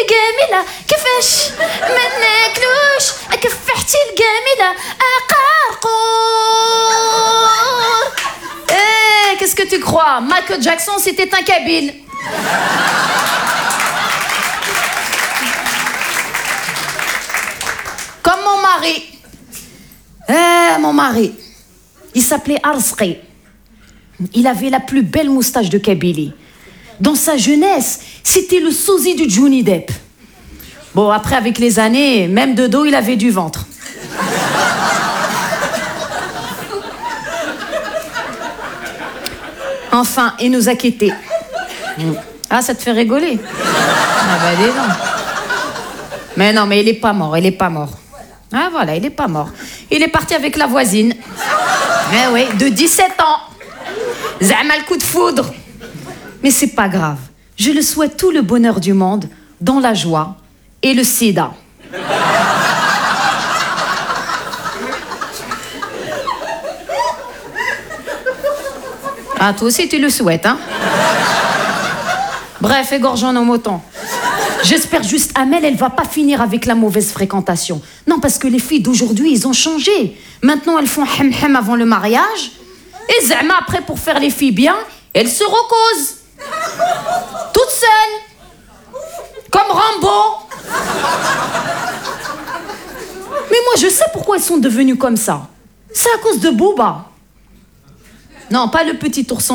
الجميلة كيفاش ما ناكلوش كفحتي الجميلة قرقور. Eh, qu'est-ce que tu crois? Michael Jackson, c'était un Kabyle. Comme mon mari. Mon mari. Il s'appelait Arsqi. Il avait la plus belle moustache de Kabylie. Dans sa jeunesse, c'était le sosie du Johnny Depp. Bon, après, avec les années, même de dos, il avait du ventre. Enfin, il nous a quittés. Ah, ça te fait rigoler? Ah bah, dis donc. Mais non, mais il est pas mort, il est pas mort. Ah voilà, il est pas mort. Il est parti avec la voisine. Eh oui, de 17 ans. Zama le coup de foudre. Mais c'est pas grave. Je lui souhaite tout le bonheur du monde, dans la joie et le sida. Ah, toi aussi, tu le souhaites, hein? Bref, égorgeons nos moutons. J'espère juste, Amel, elle va pas finir avec la mauvaise fréquentation. Non, parce que les filles d'aujourd'hui, ils ont changé. Maintenant, elles font hem-hem avant le mariage. Et Zama, après, pour faire les filles bien, elles se recosent. Toutes seules. Comme Rambo. Mais moi, je sais pourquoi elles sont devenues comme ça. C'est à cause de Booba. Non, pas le petit ourson.